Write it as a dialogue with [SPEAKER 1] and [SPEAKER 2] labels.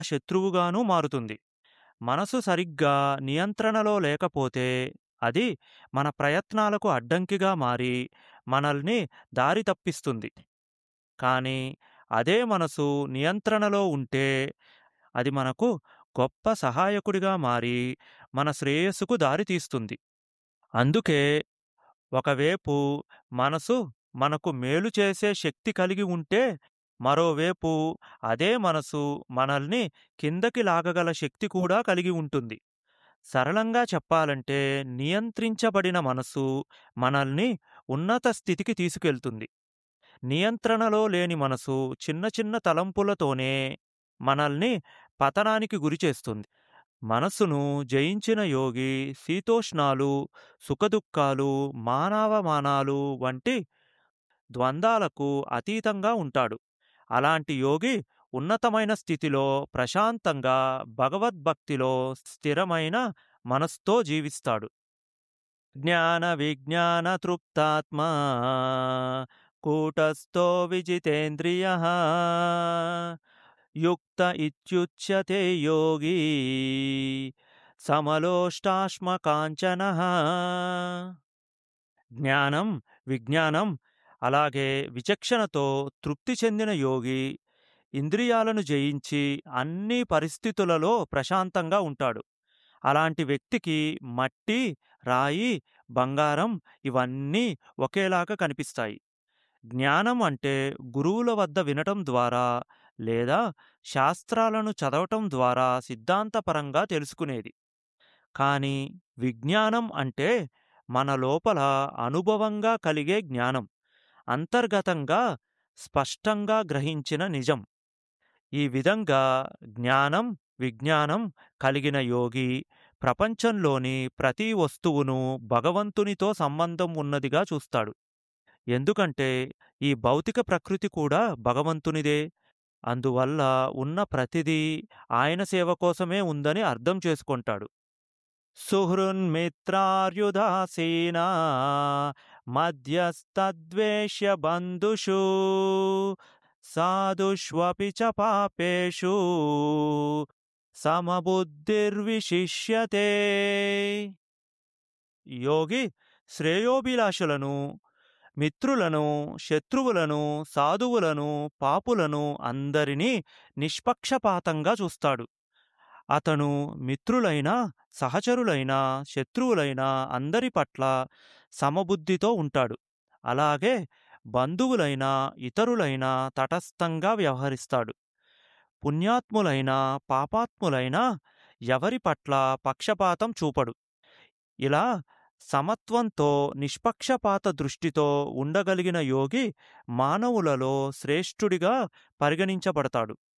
[SPEAKER 1] శత్రువుగాను మారుతుంది. మనసు సరిగ్గా నియంత్రణలో లేకపోతే అది మన ప్రయత్నాలకు అడ్డంకిగా మారి మనల్ని దారి తప్పిస్తుంది. కానీ అదే మనసు నియంత్రణలో ఉంటే అది మనకు గొప్ప సహాయకుడిగా మారి మన శ్రేయస్సుకు దారి తీస్తుంది. అందుకే ఒకవేపు మనసు మనకు మేలు చేసే శక్తి కలిగి ఉంటే, మరోవైపు అదే మనసు మనల్ని కిందకి లాగగల శక్తి కూడా కలిగి ఉంటుంది. సరళంగా చెప్పాలంటే నియంత్రించబడిన మనసు మనల్ని ఉన్నత స్థితికి తీసుకెళ్తుంది. నియంత్రణలో లేని మనసు చిన్న చిన్న తలంపులతోనే మనల్ని పతనానికి గురిచేస్తుంది. మనస్సును జయించిన యోగి శీతోష్ణాలు, సుఖదుఖాలు, మానవమానాలు వంటి ద్వంద్వాలకు అతీతంగా ఉంటాడు. అలాంటి యోగి ఉన్నతమైన స్థితిలో ప్రశాంతంగా భగవద్భక్తిలో స్థిరమైన మనస్సుతో జీవిస్తాడు. జ్ఞాన విజ్ఞాన తృప్తాత్మా కూటస్థో విజితేంద్రియ యుక్త ఇత్యుచ్యతే యోగి సమలోష్టాశ్మకాంచన. జ్ఞానం, విజ్ఞానం అలాగే విచక్షణతో తృప్తి చెందిన యోగి ఇంద్రియాలను జయించి అన్ని పరిస్థితులలో ప్రశాంతంగా ఉంటాడు. అలాంటి వ్యక్తికి మట్టి, రాయి, బంగారం ఇవన్నీ ఒకేలాగా కనిపిస్తాయి. జ్ఞానం అంటే గురువుల వద్ద వినటం ద్వారా లేదా శాస్త్రాలను చదవటం ద్వారా సిద్ధాంతపరంగా తెలుసుకునేది. కానీ విజ్ఞానం అంటే మన లోపల అనుభవంగా కలిగే జ్ఞానం, అంతర్గతంగా స్పష్టంగా గ్రహించిన నిజం. ఈ విధంగా జ్ఞానం, విజ్ఞానం కలిగిన యోగి ప్రపంచంలోని ప్రతి వస్తువును భగవంతునితో సంబంధం ఉన్నదిగా చూస్తాడు. ఎందుకంటే ఈ భౌతిక ప్రకృతి కూడా భగవంతునిదే. అందువల్ల ఉన్న ప్రతిదీ ఆయన సేవ కోసమే ఉందని అర్థం చేసుకుంటాడు. సుహృన్మిత్రార్యుదాసీనా మధ్యస్థద్వేష్య బంధుషు సాధుష్వపి చ పాపేషు సమబుద్ధిర్విశిష్యతే. యోగి శ్రేయోభిలాషులను, మిత్రులను, శత్రువులను, సాధువులను, పాపులను అందరినీ నిష్పక్షపాతంగా చూస్తాడు. అతను మిత్రులైనా, సహచరులైనా, శత్రువులైనా అందరి పట్ల సమబుద్ధితో ఉంటాడు. అలాగే బంధువులైనా, ఇతరులైనా తటస్థంగా వ్యవహరిస్తాడు. పుణ్యాత్ములైనా, పాపాత్ములైనా ఎవరి పట్ల పక్షపాతం చూపడు. ఇలా సమత్వంతో, నిష్పక్షపాత దృష్టితో ఉండగలిగిన యోగి మానవులలో శ్రేష్ఠుడిగా పరిగణించబడతాడు.